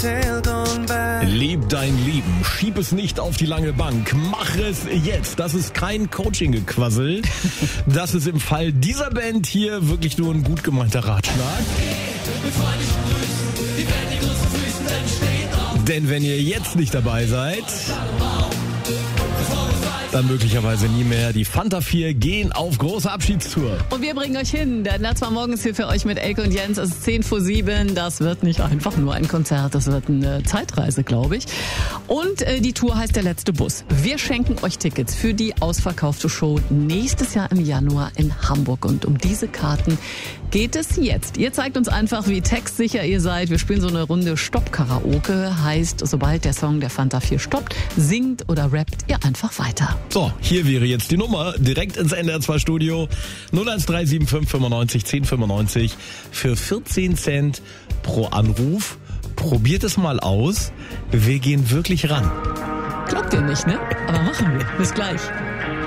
Lieb dein Leben, schieb es nicht auf die lange Bank, mach es jetzt. Das ist kein Coaching-Gequassel. Das ist im Fall dieser Band hier wirklich nur ein gut gemeinter Ratschlag. Denn wenn ihr jetzt nicht dabei seid, dann möglicherweise nie mehr. Die Fanta 4 gehen auf große Abschiedstour. Und wir bringen euch hin. Der Netzwer morgens hier für euch mit Elke und Jens. Es ist 6:10. Das wird nicht einfach nur ein Konzert, das wird eine Zeitreise, glaube ich. Und die Tour heißt Der letzte Bus. Wir schenken euch Tickets für die ausverkaufte Show nächstes Jahr im Januar in Hamburg. Und um diese Karten geht es jetzt. Ihr zeigt uns einfach, wie textsicher ihr seid. Wir spielen so eine Runde Stopp-Karaoke. Heißt, sobald der Song der Fanta 4 stoppt, singt oder rappt ihr einfach weiter. So, hier wäre jetzt die Nummer. Direkt ins NDR 2 Studio. 01375 95 10 95 für 14 Cent pro Anruf. Probiert es mal aus. Wir gehen wirklich ran. Glaubt ihr nicht, ne? Aber machen wir. Bis gleich.